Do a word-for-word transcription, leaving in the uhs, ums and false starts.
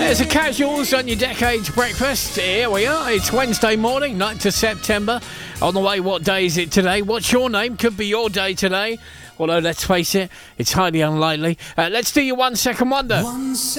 There's a Casuals on your Decades Breakfast. Here we are. It's Wednesday morning, ninth of September. On the way, what day is it today? What's your name? Could be your day today. Although, let's face it, it's highly unlikely. Uh, let's do your one second wonder. One